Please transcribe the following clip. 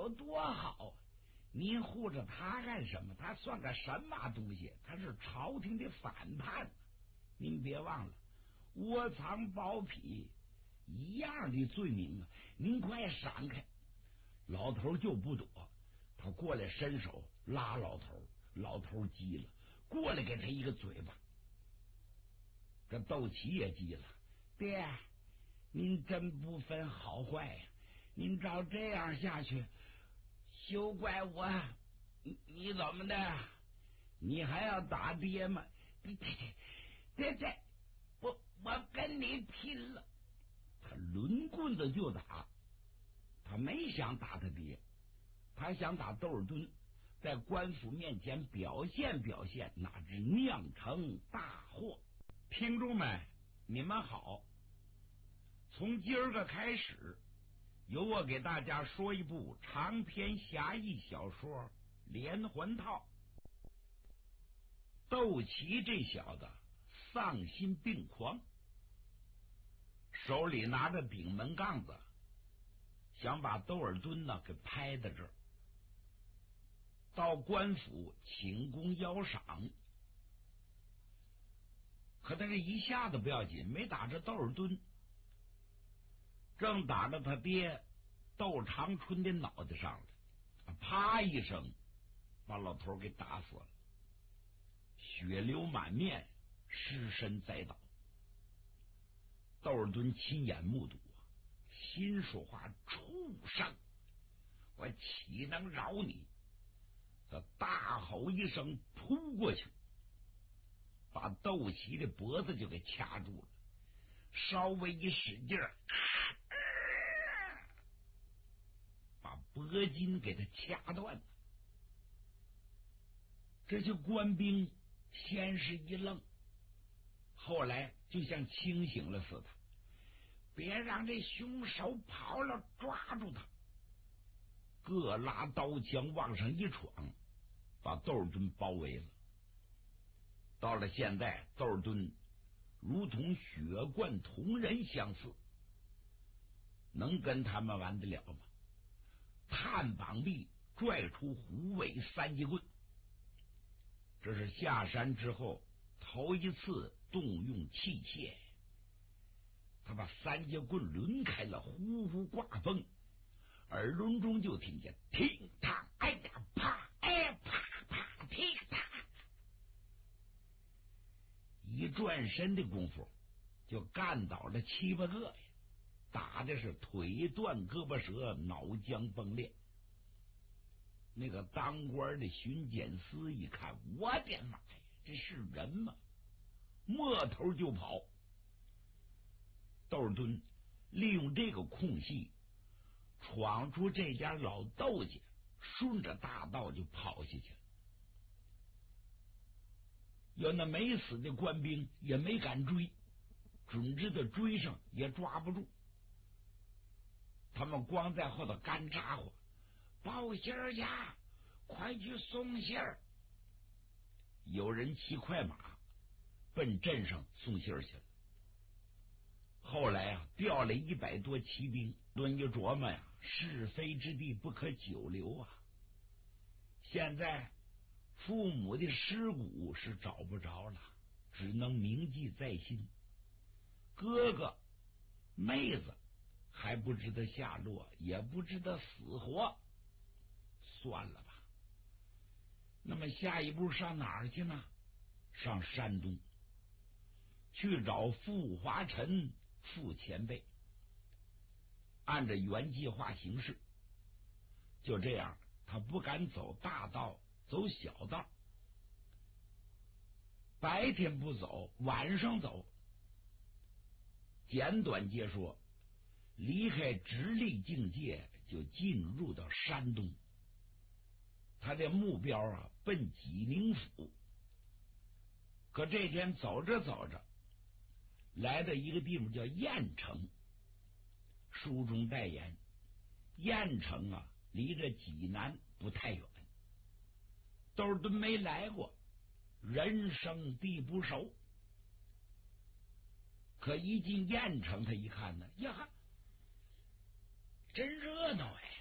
有多好？您护着他干什么？他算个什么东西？他是朝廷的反叛。您别忘了，窝藏包庇一样的罪名啊！您快闪开！老头就不躲，他过来伸手拉老头，老头急了，过来给他一个嘴巴。这窦齐也急了，爹，您真不分好坏呀！您照这样下去，休怪我。你怎么的？你还要打爹吗？爹，我跟你拼了！他抡棍子就打，他没想打他爹，他想打窦尔敦，在官府面前表现表现，哪知酿成大祸。听众们，你们好，从今儿个开始，由我给大家说一部长篇侠义小说《连环套》。窦齐这小子丧心病狂，手里拿着顶门杠子，想把窦尔敦呢给拍在这儿，到官府请功邀赏。可他这一下子不要紧，没打着窦尔敦，正打着他爹窦长春的脑袋上了，啪一声把老头给打死了，血流满面，尸身栽倒。窦尔敦亲眼目睹啊，心说话：畜生，我岂能饶你！他大吼一声，扑过去，把窦齐的脖子就给掐住了，稍微一使劲儿，把脖筋给他掐断了。这些官兵先是一愣，后来就像清醒了似的，别让这凶手跑了，抓住他！各拉刀枪往上一闯，把窦尔敦包围了。到了现在，窦尔敦如同血贯铜人相似，能跟他们玩得了吗？探膀臂拽出虎尾三节棍，这是下山之后头一次动用器械。他把三节棍抡开了，呼呼挂风，耳轮中就听见听他，哎呀啪，哎啪啪，听他。一转身的功夫，就干倒了7、8个呀，打的是腿断胳膊折，脑浆崩裂。那个当官的巡检司一看，我的妈呀，这是人吗？摸头就跑。窦尔敦利用这个空隙，闯出这家老窦家，顺着大道就跑下去了。有那没死的官兵也没敢追，准知道追上也抓不住，他们光在后头干咋呼：报信儿去，快去送信儿！有人骑快马奔镇上送信儿去了。后来啊，调了100多骑兵，论一琢磨呀，是非之地不可久留啊！现在父母的尸骨是找不着了，只能铭记在心。哥哥妹子还不知道下落，也不知道死活，算了吧。那么下一步上哪儿去呢？上山东去找傅华臣傅前辈，按照原计划行事。就这样，他不敢走大道，走小道，白天不走，晚上走。简短截说，离开直隶境界，就进入到山东。他的目标啊，奔济宁府。可这天走着走着，来到一个地方叫郾城。书中代言，郾城啊，离着济南不太远。窦尔敦没来过，人生地不熟。可一进郾城，他一看呢，呀，真热闹哎！